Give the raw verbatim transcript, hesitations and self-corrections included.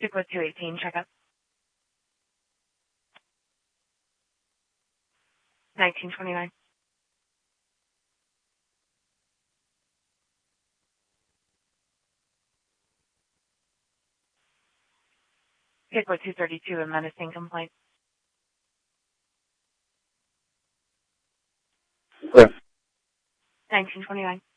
Stick with two eighteen, checkup. nineteen twenty-nine. Stick with two thirty-two, a menacing complaint. Clear. nineteen twenty-nine.